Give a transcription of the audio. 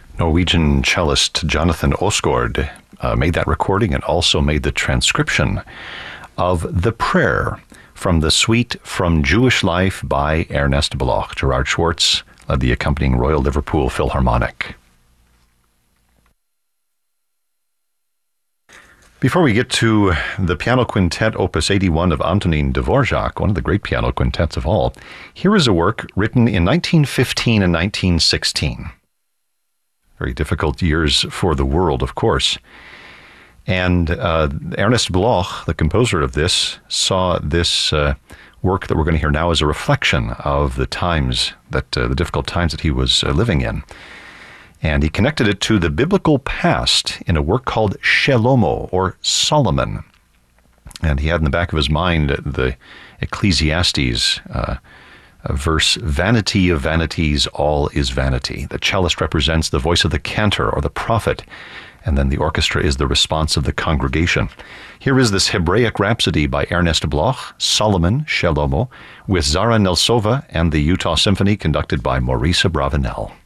Norwegian cellist Jonathan Osgaard made that recording and also made the transcription of the prayer from the suite From Jewish Life by Ernest Bloch. Gerard Schwartz led the accompanying Royal Liverpool Philharmonic. Before we get to the piano quintet opus 81 of Antonin Dvorak, one of the great piano quintets of all, here is a work written in 1915 and 1916. Very difficult years for the world, of course. And Ernest Bloch, the composer of this, saw this work that we're going to hear now as a reflection of the times that the difficult times that he was living in. And he connected it to the biblical past in a work called Shelomo, or Solomon. And he had in the back of his mind the Ecclesiastes verse, "Vanity of vanities, all is vanity." The cellist represents the voice of the cantor or the prophet, and then the orchestra is the response of the congregation. Here is this Hebraic Rhapsody by Ernest Bloch, Solomon, Shelomo, with Zara Nelsova and the Utah Symphony conducted by Maurice Abravanel.